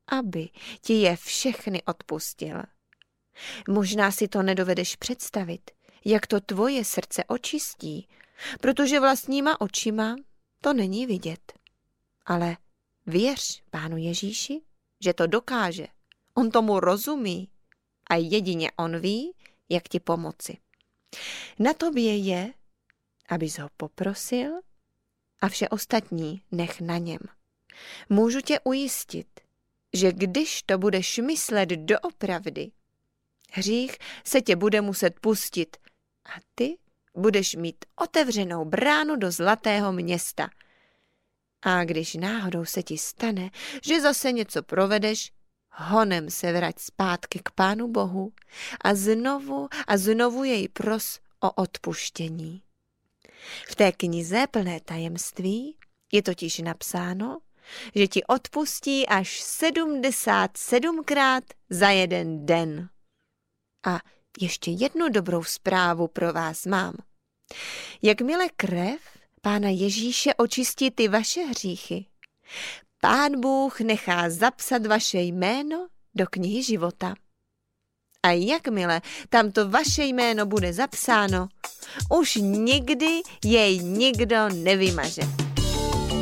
aby ti je všechny odpustil. Možná si to nedovedeš představit, jak to tvoje srdce očistí, protože vlastníma očima to není vidět. Ale věř Pánu Ježíši, že to dokáže. On tomu rozumí a jedině on ví, jak ti pomoci. Na tobě je, abys ho poprosil a vše ostatní nech na něm. Můžu tě ujistit, že když to budeš myslet doopravdy, hřích se tě bude muset pustit a ty budeš mít otevřenou bránu do zlatého města. A když náhodou se ti stane, že zase něco provedeš, honem se vrať zpátky k Pánu Bohu a znovu jej pros o odpuštění. V té knize Plné tajemství je totiž napsáno, že ti odpustí až 77krát za jeden den. A ještě jednu dobrou zprávu pro vás mám. Jakmile krev Pána Ježíše očistí ty vaše hříchy, Pán Bůh nechá zapsat vaše jméno do knihy života. A jakmile tamto vaše jméno bude zapsáno, už nikdy jej nikdo nevymaže.